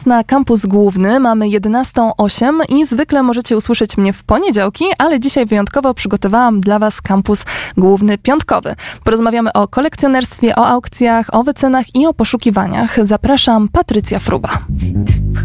czas na kampus główny. Mamy 11:08 i zwykle możecie usłyszeć mnie w poniedziałki, ale dzisiaj wyjątkowo przygotowałam dla Was kampus główny piątkowy. Porozmawiamy o kolekcjonerstwie, o aukcjach, o wycenach i o poszukiwaniach. Zapraszam, Patrycja Fruba.